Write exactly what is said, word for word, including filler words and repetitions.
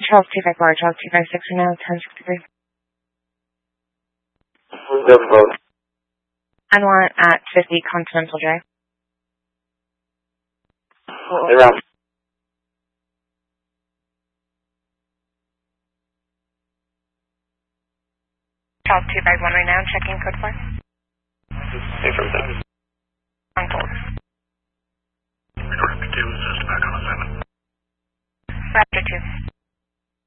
Charles two five four, Charles two five six, and now ten sixty-three. Go for both. I want at fifty Continental Drive. They're around. Charles two five one right now, checking code four. Affirmative.